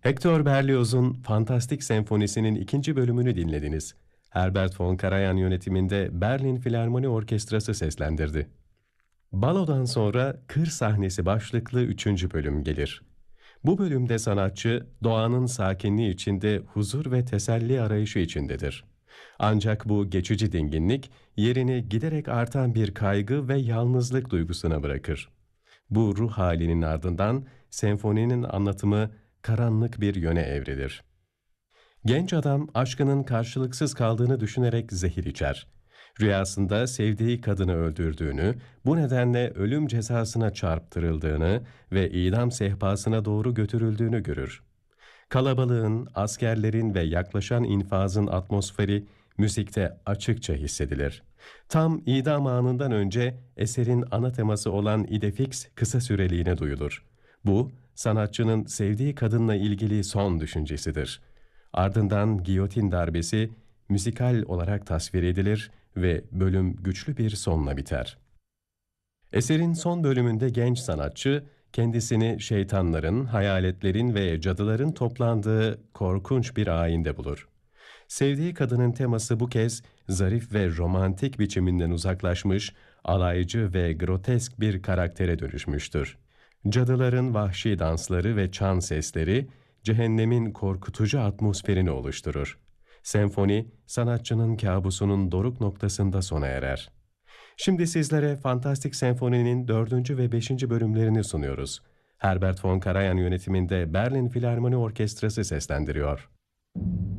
Hector Berlioz'un Fantastik Senfonisi'nin ikinci bölümünü dinlediniz. Herbert von Karajan yönetiminde Berlin Filarmoni Orkestrası seslendirdi. Balodan sonra Kır Sahnesi başlıklı üçüncü bölüm gelir. Bu bölümde sanatçı, doğanın sakinliği içinde huzur ve teselli arayışı içindedir. Ancak bu geçici dinginlik, yerini giderek artan bir kaygı ve yalnızlık duygusuna bırakır. Bu ruh halinin ardından senfoninin anlatımı karanlık bir yöne evrilir. Genç adam aşkının karşılıksız kaldığını düşünerek zehir içer. Rüyasında sevdiği kadını öldürdüğünü, bu nedenle ölüm cezasına çarptırıldığını ve idam sehpasına doğru götürüldüğünü görür. Kalabalığın, askerlerin ve yaklaşan infazın atmosferi müzikte açıkça hissedilir. Tam idam anından önce eserin ana teması olan idefix kısa süreliğine duyulur. Bu, sanatçının sevdiği kadınla ilgili son düşüncesidir. Ardından giyotin darbesi müzikal olarak tasvir edilir ve bölüm güçlü bir sonla biter. Eserin son bölümünde genç sanatçı, kendisini şeytanların, hayaletlerin ve cadıların toplandığı korkunç bir ayinde bulur. Sevdiği kadının teması bu kez zarif ve romantik biçiminden uzaklaşmış, alaycı ve grotesk bir karaktere dönüşmüştür. Cadıların vahşi dansları ve çan sesleri, cehennemin korkutucu atmosferini oluşturur. Senfoni, sanatçının kabusunun doruk noktasında sona erer. Şimdi sizlere Fantastik Senfoni'nin 4. ve 5. bölümlerini sunuyoruz. Herbert von Karajan yönetiminde Berlin Filarmoni Orkestrası seslendiriyor.